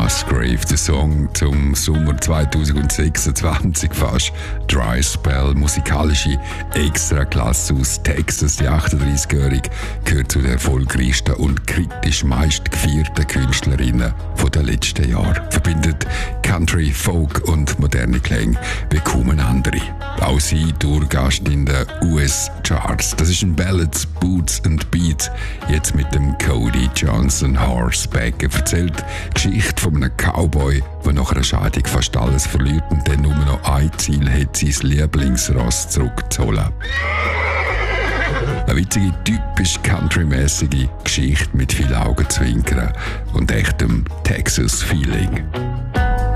Musgrave, der Song zum Sommer 2026 fast. Dry Spell, musikalische Extraklasse aus Texas. Die 38-Jährige gehört zu den erfolgreichsten und kritisch meist gefeierten Künstlerinnen der letzten Jahre. Verbindet Country, Folk und moderne Klänge wie kaum eine andere. Auch sie Tourgast in den US-Charts. Das ist ein Ballads, Boots and Beats. Jetzt mit dem Cody Johnson Horseback. Er erzählt die Geschichte von einem Cowboy, der nach einer Scheidung fast alles verliert und dann nur noch ein Ziel hat, sein Lieblingsross zurückzuholen. Eine witzige, typisch countrymäßige Geschichte mit viel Augenzwinkern und echtem Texas-Feeling.